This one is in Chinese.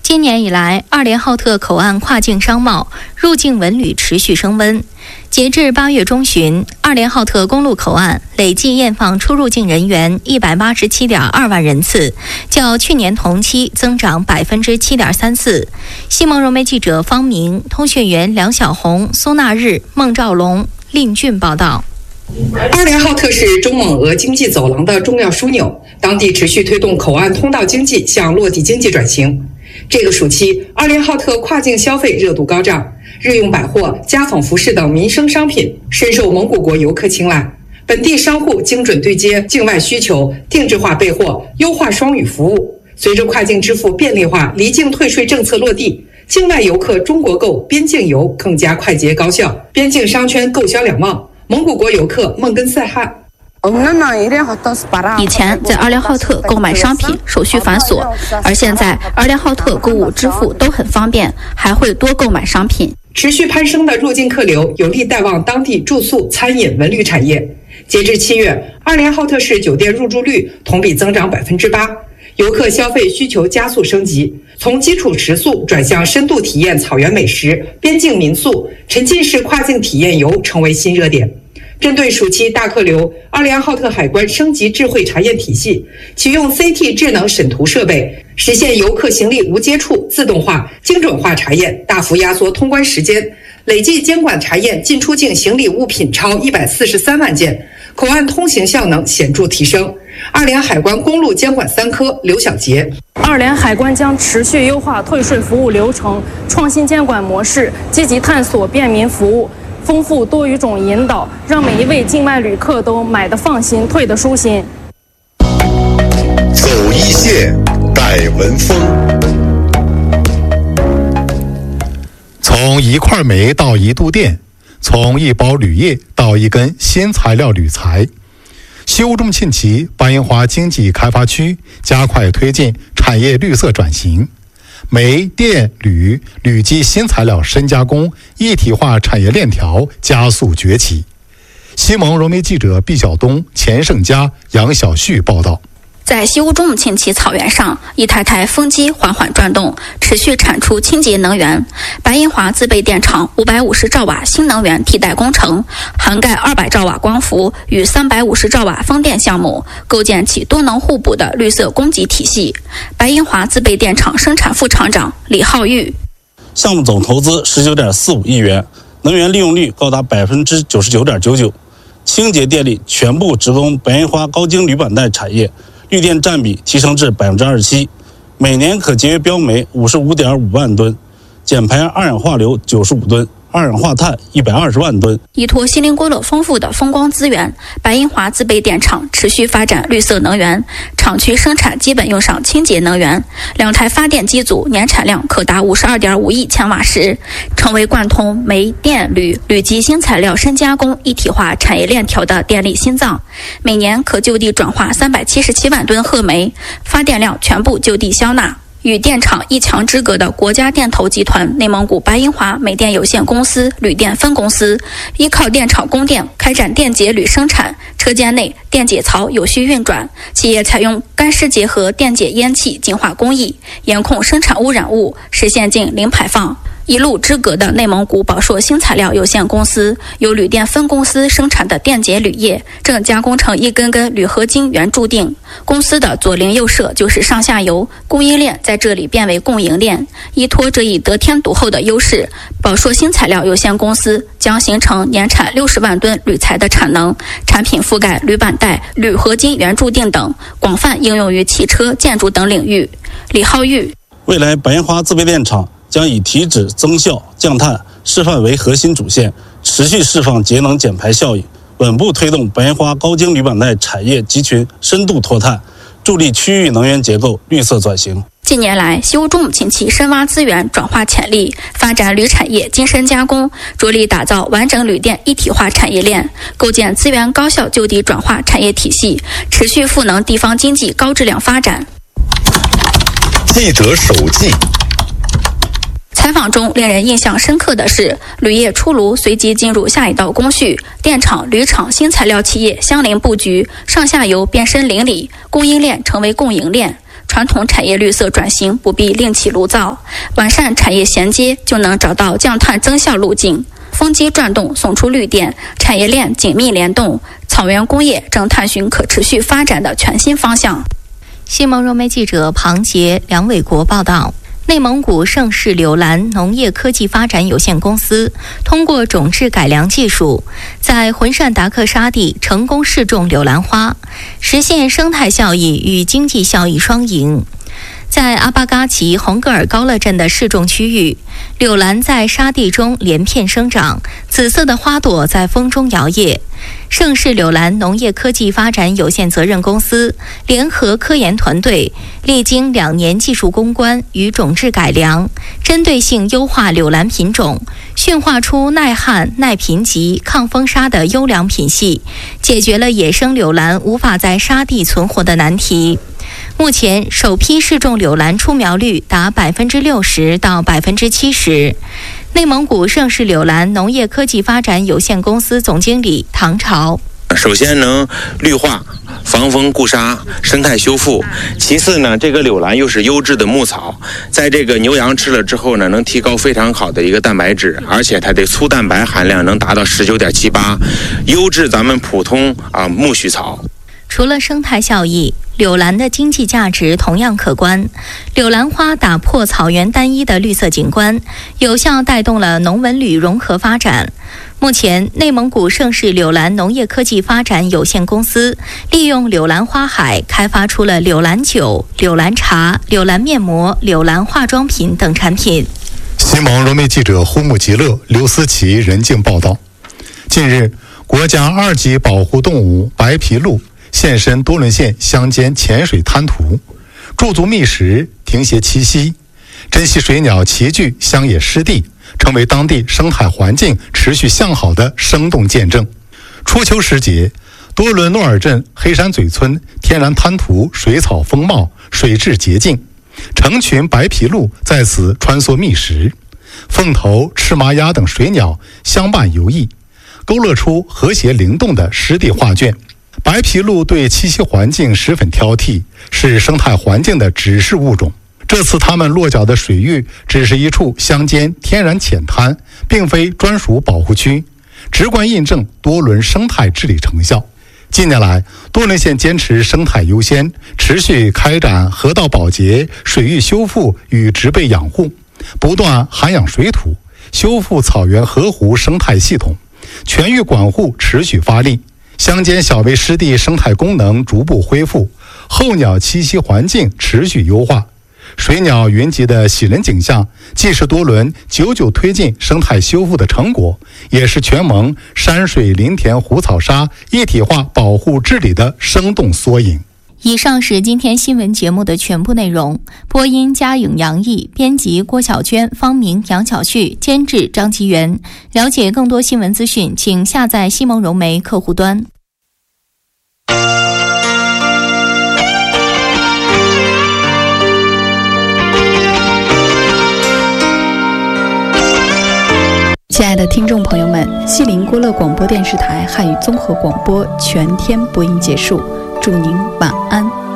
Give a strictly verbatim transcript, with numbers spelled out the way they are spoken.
今年以来，二连浩特口岸跨境商贸入境文旅持续升温。截至八月中旬，二连浩特公路口岸累计验放出入境人员一百八十七点二万人次，较去年同期增长百分之七点三四。西蒙融媒记者方明、通讯员梁小红、苏纳日、孟兆龙、令俊报道。 二连浩特是中蒙俄经济走廊的重要枢纽，当地持续推动口岸通道经济向落地经济转型。这个暑期，二连浩特跨境消费热度高涨，日用百货、家纺服饰等民生商品深受蒙古国游客青睐。本地商户精准对接境外需求，定制化备货，优化双语服务。随着跨境支付便利化、离境退税政策落地，境外游客中国购、边境游更加快捷高效，边境商圈购销两旺，蒙古国游客梦根赛汗。 以前在二连浩特购买商品手续繁琐，而现在二连浩特购物支付都很方便，还会多购买商品。 持续攀升的入境客流有力带旺当地住宿、餐饮、文旅产业。截至七月，二连浩特市酒店入住率同比增长百分之八，游客消费需求加速升级，从基础食宿转向深度体验草原美食、边境民宿、沉浸式跨境体验游成为新热点。针对暑期大客流，二连浩特海关升级智慧查验体系，启用 C T 智能审图设备，实现游客行李无接触、自动化、精准化查验，大幅压缩通关时间。累计监管查验进出境行李物品超一百四十三万件，口岸通行效能显著提升。二连海关公路监管三科刘小杰： 二连海关将持续优化退税服务流程，创新监管模式，积极探索便民服务。丰富多语种引导，让每一位境外旅客都买得放心，退得舒心。 走一线，带文风。从一块煤到一度电，从一包铝业到一根新材料铝材。西乌中沁旗白银华经济开发区加快推进产业绿色转型。煤、电、铝、铝基新材料深加工一体化产业链条加速崛起。西蒙融媒记者毕晓东、钱胜佳、杨小旭报道。 在西乌中沁旗草原上，一台台风机缓缓转动，持续产出清洁能源。白银华自备电厂五百五十兆瓦新能源替代工程，涵盖二百兆瓦光伏与三百五十兆瓦风电项目，构建起多能互补的绿色供给体系。白银华自备电厂生产副厂长李浩玉： 项目总投资十九点四五亿元，能源利用率高达百分之九十九点九九，清洁电力全部直供白银华高精铝板带产业。绿电占比提升至百分之二十七，每年可节约标煤五十五点五万吨，减排二氧化硫九十五吨，二氧化碳一百二十万吨。 依托锡林郭勒丰富的风光资源，白银华自备电厂持续发展绿色能源，厂区生产基本用上清洁能源，两台发电机组年产量可达五十二点五亿千瓦时，成为贯通煤、电、铝、铝基新材料深加工一体化产业链条的电力心脏。每年可就地转化三百七十七万吨褐煤，发电量全部就地消纳。与电厂一墙之隔的国家电投集团内蒙古白银华煤电有限公司铝电分公司，依靠电厂供电开展电解铝生产，车间内电解槽有序运转。企业采用干湿结合电解烟气净化工艺，严控生产污染物，实现净零排放。一路之隔的内蒙古宝硕新材料有限公司由铝电分公司生产的电解铝液正加工成一根根铝合金圆柱锭，公司的左邻右舍就是上下游，供应链在这里变为供应链。依托这一得天独厚的优势，宝硕新材料有限公司将形成年产六十万吨铝材的产能，产品覆盖铝板带、铝合金圆柱锭等，广泛应用于汽车、建筑等领域。李浩玉： 未来白银华自备电厂将以提质、增效、降碳、示范为核心主线，持续释放节能减排效应，稳步推动白银华高精铝板带产业集群深度脱碳，助力区域能源结构绿色转型。 近年来，西乌中沁旗深挖资源，转化潜力，发展铝产业精深加工，着力打造完整铝电一体化产业链，构建资源高效就地转化产业体系，持续赋能地方经济高质量发展。 记者手记。 采访中令人印象深刻的是，铝业出炉随即进入下一道工序，电厂、铝厂、新材料企业相邻布局，上下游变身邻里，供应链成为共赢链。 传统产业绿色转型不必另起炉灶，完善产业衔接就能找到降碳增效路径。风机转动送出绿电，产业链紧密联动，草原工业正探寻可持续发展的全新方向。 新蒙融媒记者庞杰、梁伟国报道。内蒙古盛世柳兰农业科技发展有限公司通过种质改良技术，在浑善达克沙地成功试种柳兰花，实现生态效益与经济效益双赢。在阿巴嘎旗红格尔高勒镇的试种区域，柳兰在沙地中连片生长，紫色的花朵在风中摇曳。盛世柳兰农业科技发展有限责任公司联合科研团队，历经两年技术攻关与种质改良，针对性优化柳兰品种，驯化出耐旱、耐贫瘠、抗风沙的优良品系，解决了野生柳兰无法在沙地存活的难题。目前，首批试种柳兰出苗率达百分之六十到百分之七十。内蒙古盛世柳兰农业科技发展有限公司总经理唐朝。 首先能绿化、防风固沙、生态修复。其次呢，这个柳兰又是优质的牧草，在这个牛羊吃了之后呢，能提高非常好的一个蛋白质，而且它的粗蛋白含量能达到十九点七八，优质咱们普通啊苜蓿草。 除了生态效益，柳兰的经济价值同样可观。柳兰花打破草原单一的绿色景观，有效带动了农文旅融合发展。目前，内蒙古盛世柳兰农业科技发展有限公司利用柳兰花海开发出了柳兰酒、柳兰茶、柳兰面膜、柳兰化妆品等产品。 新蒙融媒记者胡木吉乐、刘思琪任静报道。近日，国家二级保护动物白皮鹭现身多伦县乡间浅水滩涂，驻足觅食，停歇栖息，珍稀水鸟齐聚乡野湿地，成为当地生态环境持续向好的生动见证。初秋时节，多伦诺尔镇黑山嘴村天然滩涂水草丰茂，水质洁净，成群白皮鹭在此穿梭觅食，凤头、赤麻鸭等水鸟相伴游弋，勾勒出和谐灵动的湿地画卷。白皮鹭对栖息环境十分挑剔，是生态环境的指示物种。这次它们落脚的水域只是一处乡间天然浅滩，并非专属保护区，直观印证多伦生态治理成效。近年来，多伦县坚持生态优先，持续开展河道保洁、水域修复与植被养护，不断涵养水土，修复草原河湖生态系统，全域管护持续发力。乡间小微湿地生态功能逐步恢复，候鸟栖息环境持续优化，水鸟云集的喜人景象，既是多伦久久推进生态修复的成果，也是全蒙山水林田湖草沙一体化保护治理的生动缩影。 以上是今天新闻节目的全部内容。播音嘉颖、杨毅，编辑郭小娟、方明、杨小旭，监制张吉元。了解更多新闻资讯，请下载西蒙融媒客户端。 亲爱的听众朋友们，锡林郭勒广播电视台汉语综合广播全天播音结束，祝您晚安。